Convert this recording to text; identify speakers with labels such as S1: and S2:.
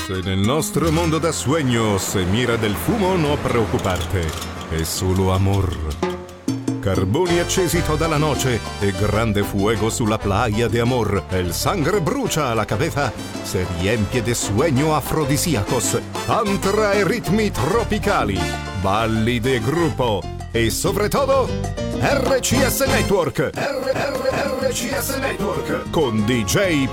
S1: En el nuestro mundo de sueños se mira del fumo, no preoccuparte, è solo amor. Carboni accesi toda la noche e grande fuego sulla playa de amor. El sangre brucia, la cabeza se riempie de sueño afrodisíacos. Tantra e ritmi tropicali, balli de gruppo e sobre todo RCS Network. RCS Network con DJ